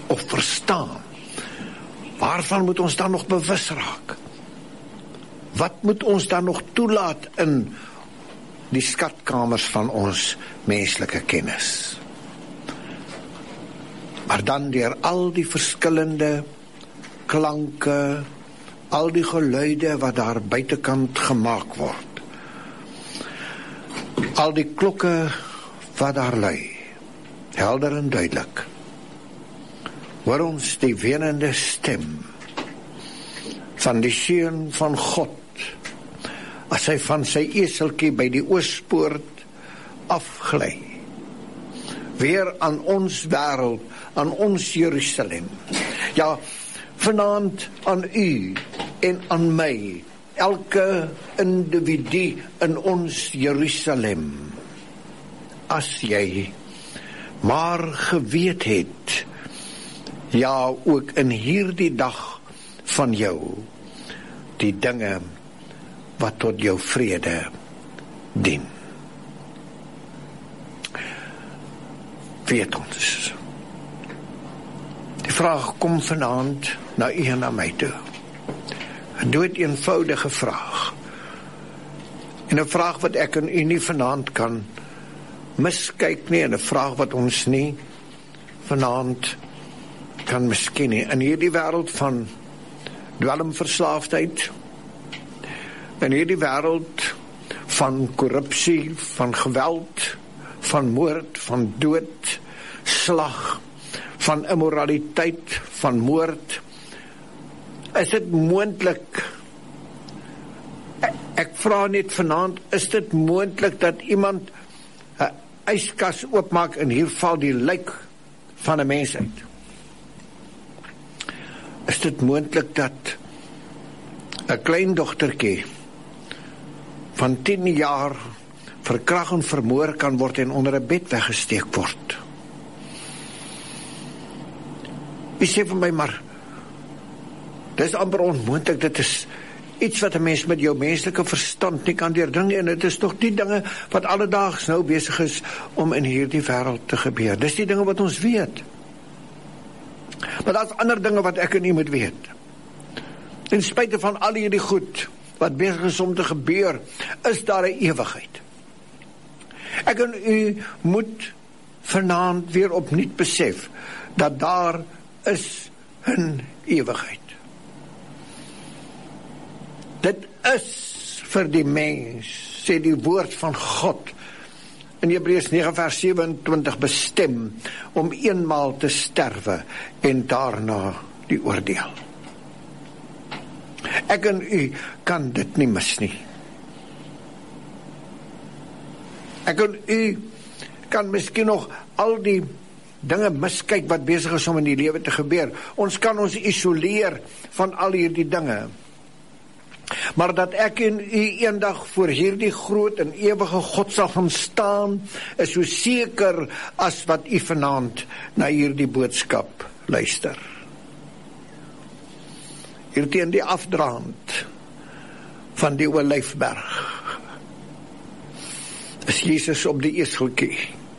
of verstaan? Waarvan moet ons dan nog bewus raak? Wat moet ons dan nog toelaat in die skatkamers van ons menslike kennis? Maar dan deur al die verskillende klanke, al die geluide wat daar buitekant gemaak word, al die klokke wat daar lui, helder en duidelik, hoor ons die wenende stem van die Seun van God, as hy van sy eseltjie by die oospoort afgly, weer aan ons wêreld, aan ons Jerusalem, ja, vanaand aan u en aan my, elke individu in ons Jerusalem, as jy maar geweet het, ja, ook in hierdie dag van jou, die dinge wat tot jou vrede dien. Weet ons. Die vraag kom vanaand na u en na my toe. 'n dood eenvoudige vraag. En 'n vraag wat ek en u nie vanaand kan miskyk nie, en 'n vraag wat ons nie vanaand kan miskien nie. In hierdie wêreld van dwelmverslaafdheid, in hierdie wêreld van korrupsie, van geweld, van moord, van dood, slag, van immoraliteit, van moord, is dit moontlik, ek vra net vanaand, is dit moontlik dat iemand 'n yskas oopmaak en hier val die lijk van 'n mens uit? Is dit moontlik dat 'n kleindogtertjie van 10 jaar verkragt en vermoor kan word en onder 'n bed weggesteek word? U sê vir my, maar dis amper onmoontlik, dit is iets wat 'n mens met jou menslike verstand nie kan deurdring nie, en dit is toch die dinge wat alledaags nou besig is om in hierdie wêreld te gebeur. Dis die dinge wat ons weet. Maar daar's ander dinge wat ek en u moet weet. In spite van al hierdie goed wat besig is om te gebeur, is daar 'n ewigheid. Ek en u moet vanaand weer opnuut besef dat daar is 'n ewigheid. Dit is vir die mens, sê die woord van God in Hebreërs 9 vers 27 bestem om eenmaal te sterwe en daarna die oordeel. Ek en u kan dit nie mis nie. Ek en u kan miskien nog al die dinge miskyk wat besig is om in die lewe te gebeur. Ons kan ons isoleer van al hierdie dinge. Maar dat ek en u eendag voor hierdie groot en ewige God sal gaan staan, is so seker as wat u vanaand na hierdie boodskap luister. Hier teen die afdraand van die Olyfberg is Jesus op die eseltjie.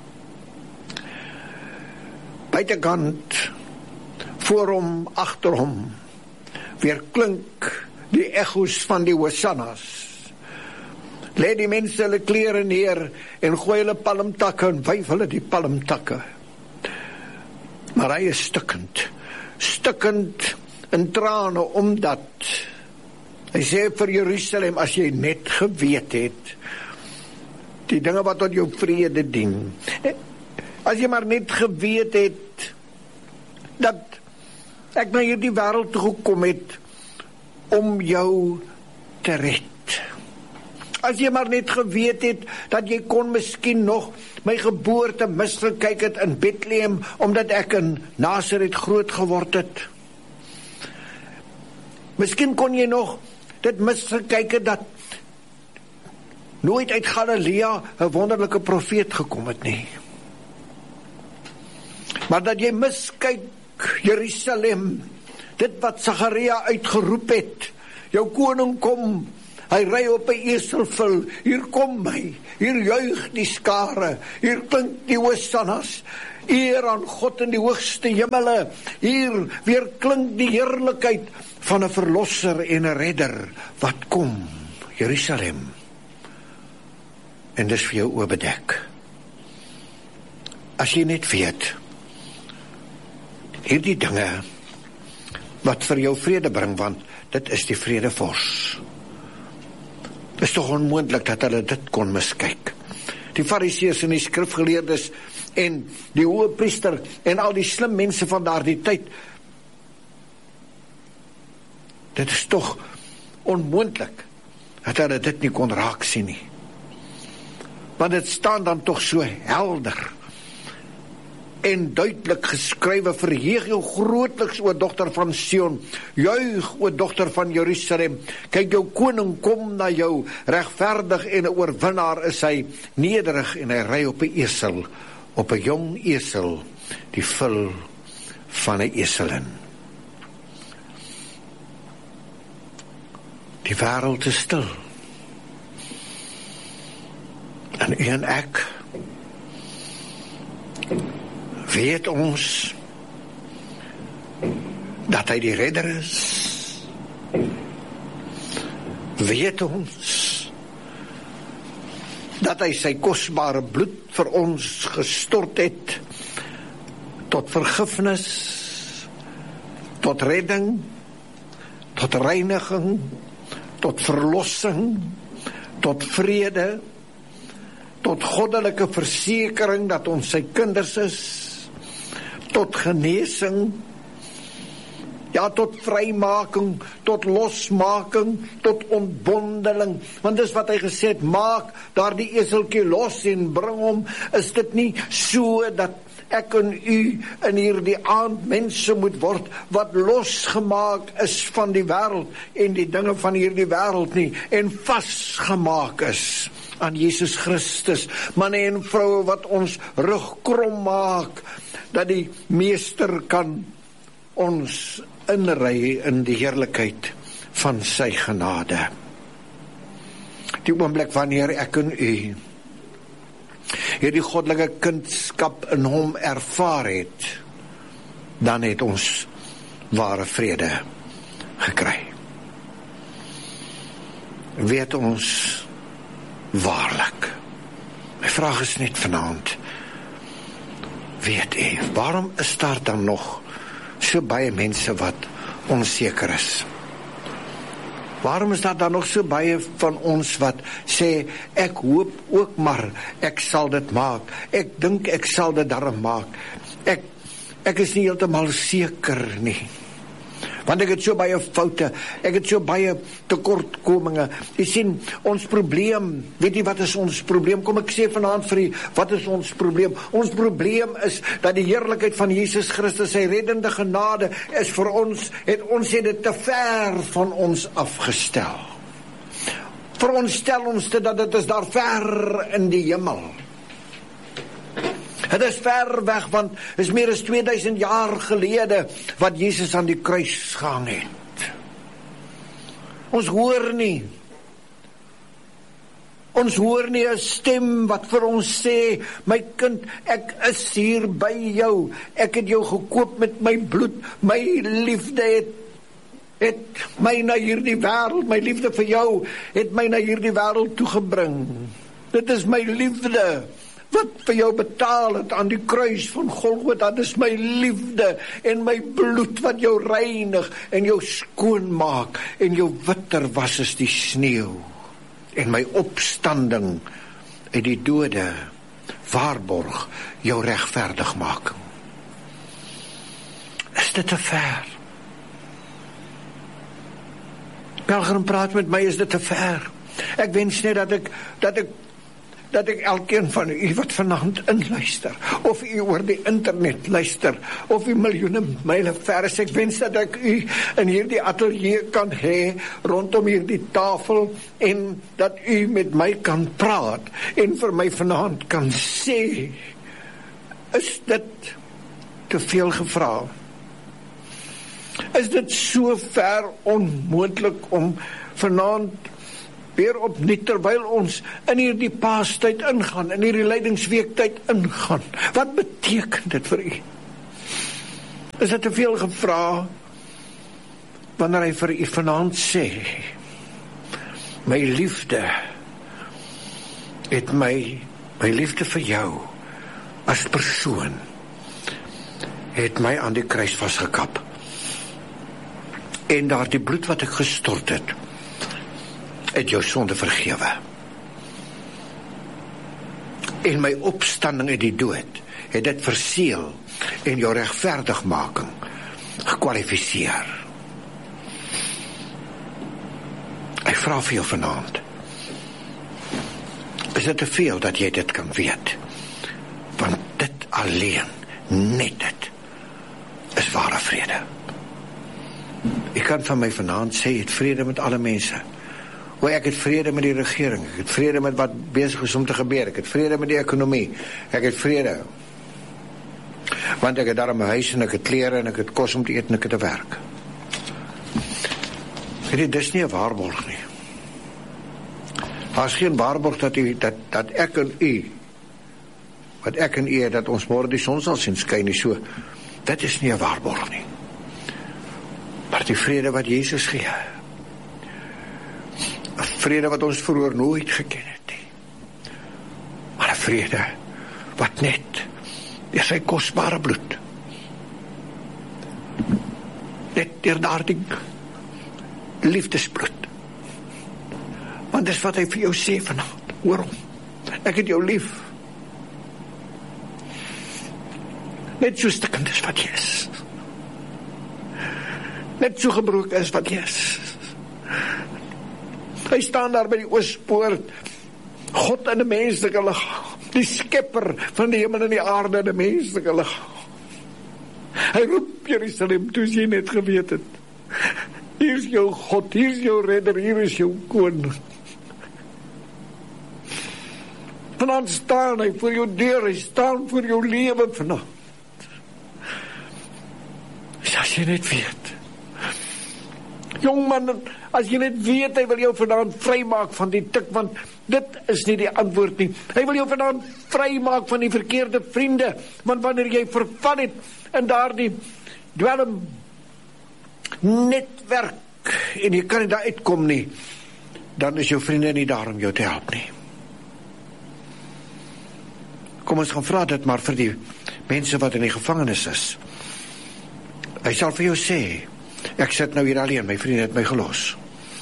Buitekant, voor hom, agter hom, weer klink die echos van die hosannas. Lê die mense hulle klere neer en gooi hulle palmtakke en wyf hulle die palmtakke. Maar hy is stikkend in trane, omdat hy sê vir Jerusalem, as jy net geweet het die dinge wat tot jou vrede dien, as jy maar net geweet het dat ek na hierdie wêreld toe gekom het om jou te red. As jy maar net geweet het dat jy kon miskien nog my geboorte misgekyk het in Bethlehem, omdat ek in Nasaret groot geword het. Miskien kon jy nog dit misgekyk het dat nooit uit Galilea 'n wonderlike profeet gekom het nie. Maar dat jy miskyk Jerusalem, dit wat Sagaria uitgeroep het, jou koning kom, Hy ry op 'n eselvul, hier kom hy, hier juig die skare, hier klink die hosannas, eer aan God in die hoogste hemele, hier weer klink die heerlikheid van 'n verlosser en 'n redder, wat kom, Jerusalem, en dis vir jou oopbedek. As jy net weet, hierdie dinge, wat vir jou vrede bring, want dit is die vredevors. Dit is toch onmoontlik dat hulle dit kon miskyk. Die fariseërs en die skrifgeleerdes en die hoëpriester en al die slim mense van daardie tyd, dit is toch onmoontlik dat hulle dit nie kon raak sien nie. Want dit staan dan toch so helder en duidelik geskrywe: verheug jou grootliks, o dogter van Sion, juig, o dogter van Jerusalem, kyk, jou koning kom na jou, regverdig en 'n oorwinnaar is hy, nederig en hy ry op 'n esel, op 'n jong esel, die vul van 'n eselin. Die wêreld is stil, en u en ek weet ons dat hy die redder is. Weet ons dat hy sy kosbare bloed vir ons gestort het, tot vergifnis, tot redding, tot reiniging, tot verlossing, tot vrede, tot goddelike versekering dat ons sy kinders is, tot genesing, ja, tot vrymaking, tot losmaking, tot ontbondeling, want dis wat hy gesê het: maak daar die eseltjie los en bring hom. Is dit nie so dat ek en u in hierdie aand mense moet word wat losgemaak is van die wêreld en die dinge van hierdie wêreld nie, en vasgemaak is aan Jesus Christus, manne en vroue wat ons rug krom maak, dat die meester kan ons inry in die heerlikheid van sy genade. Die oomblik wanneer ek en u hierdie goddelike kindskap in hom ervaar het, dan het ons ware vrede gekry. Weet ons waarlik, my vraag is net vanaand, weet u, waarom is daar dan nog so baie mense wat onseker is? Waarom is daar dan nog so baie van ons wat sê, ek hoop ook maar, ek sal dit maak, ek dink ek sal dit darm maak, ek is nie heeltemal seker nie, want ek het so baie foute, ek het so baie tekortkominge. Jy sien, ons probleem, weet jy wat is ons probleem? Kom ek sê vanaand vir u, wat is ons probleem? Ons probleem is dat die heerlikheid van Jesus Christus, sy reddende genade, is vir ons, het dit te ver van ons afgestel. Veronderstel ons dat dit is daar ver in die hemel. Het is ver weg, want het is meer as 2000 jaar gelede wat Jesus aan die kruis gehang het. Ons hoor nie 'n stem wat vir ons sê, my kind, ek is hier by jou, ek het jou gekoop met my bloed, my liefde het my na hierdie wêreld, my liefde vir jou, het my na hierdie wêreld toegebring. Dit is my liefde wat vir jou betaal het aan die kruis van Golgotha. Dit is my liefde en my bloed wat jou reinig en jou skoon maak en jou witter was as die sneeu, en my opstanding uit die dode waarborg jou regverdigmaking. Is dit te ver? Pelgrim praat met my, is dit te ver? Ek wens net dat ek elkeen van u wat vanaand inluister, of u oor die internet luister, of u miljoene myle ver is, ek wens dat ek u in hierdie atelier kan hê, rondom hierdie tafel, en dat u met my kan praat, en vir my vanaand kan sê, is dit te veel gevra? Is dit so ver onmoontlik om vanaand weer opnuut terwyl ons in hierdie Paastyd ingaan, in hierdie lydingsweektyd ingaan. Wat beteken dit vir u? Is dit te veel gevra wanneer hy vir u vanaand sê, my liefde het my liefde vir jou as persoon het my aan die kruis vasgekap. En daardie bloed wat ek gestort het jou sonde vergewe. En my opstanding uit die dood het dit verseël en jou regverdigmaking gekwalifiseer. Ek vra vir jou vanaand, is dit te veel dat jy dit kan weet? Want dit alleen, net dit, is ware vrede. Ek kan van my vanaand sê, het vrede met alle mense. Ek het vrede met die regering, ek het vrede met wat besig is om te gebeur, ek het vrede met die ekonomie, ek het vrede, want ek het daar my huis en ek het klere en ek het kos om te eet en ek het te werk. Dit is nie 'n waarborg nie. Daar is geen waarborg dat ek en u, wat ek en u, dat ons môre die son sal sien skyn nie, so, dit is nie 'n waarborg nie. Maar die vrede wat Jesus gee, 'n vrede wat ons vroeër nooit geken het nie, maar 'n vrede wat net deur sy kosbare bloed, net deur daardie liefdesbloed, want dis wat hy vir jou sê vanaand, hoor hom, ek het jou lief, net so stikkend is wat jy is, net so gebroken is wat jy is. Hy staan daar by die oospoort, God in 'n menslike liggaam, die skepper van die hemel en die aarde in 'n menslike liggaam. Hy roep Jerusalem toe jy net geweet het, hier is jou God, hier is jou redder, hier is jou koning. Vanaand staan hy voor jou deur, hy staan voor jou lewe vanaand. As jy net weet, jongman, as jy net weet, hy wil jou vanaand vrymaak van die tik, want dit is nie die antwoord nie. Hy wil jou vanaand vrymaak van die verkeerde vriende, want wanneer jy verval het in daardie dwelm netwerk, en jy kan nie daar uitkom nie, dan is jou vriende nie daar om jou te help nie. Kom ons gaan vra dit maar vir die mense wat in die gevangenis is. Hy sal vir jou sê, ek sit nou hier alleen, my vriende het my gelos.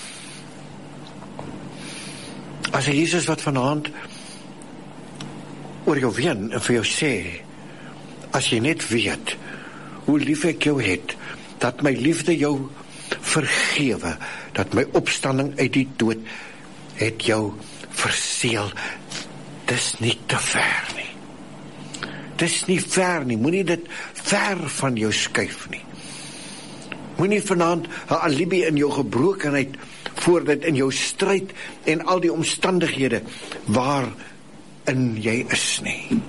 As hy Jesus wat vanaand oor jou ween en vir jou sê, as jy net weet hoe lief ek jou het, dat my liefde jou vergewe, dat my opstanding uit die dood het jou verseël, dis nie te ver nie. Dis nie ver nie, moenie dit ver van jou skuif nie. Moenie vanaand 'n alibi in jou gebrokenheid voordat in jou stryd en al die omstandighede waarin jy is nie.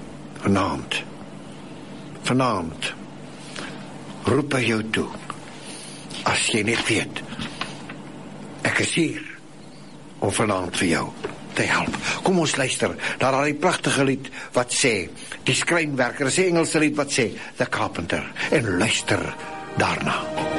Vanaand roep hy jou toe, as jy net weet, ek is hier om vanaand vir jou te help. Kom ons luister na daardie pragtige lied wat sê, die skrynwerker, sê Engelse lied wat sê, The Carpenter, en luister daarna.